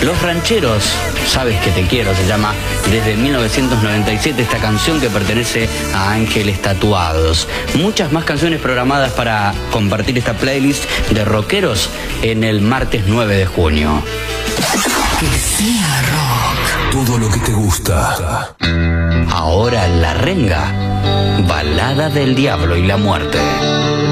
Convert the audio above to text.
Los Rancheros, Sabes que te quiero, se llama desde 1997 esta canción que pertenece a Ángeles Tatuados. Muchas más canciones programadas para compartir esta playlist de rockeros en el martes 9 de junio. Que sea rock. Todo lo que te gusta. Ahora La Renga, balada del diablo y la muerte.